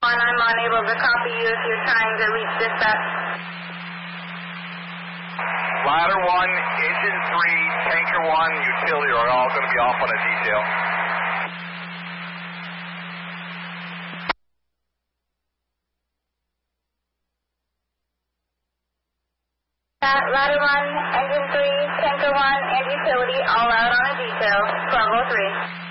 I'm unable to copy you if you're trying to reach dispatch. Ladder 1, Engine 3, Tanker 1, Utility are all going to be off on a detail. Ladder 1, Engine 3, Tanker 1, and Utility all out on a detail. 1203.